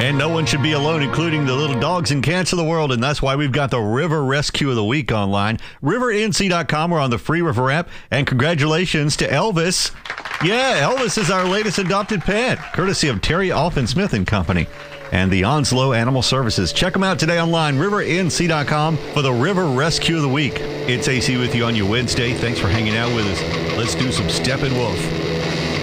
And no one should be alone, including the little dogs and cats of the world. And that's why we've got the River Rescue of the Week online. RiverNC.com. We're on the free River app. And congratulations to Elvis. Yeah, Elvis is our latest adopted pet, courtesy of Terry Alfin Smith and Company and the Onslow Animal Services. Check them out today online, RiverNC.com, for the River Rescue of the Week. It's AC with you on your Wednesday. Thanks for hanging out with us. Let's do some Steppenwolf.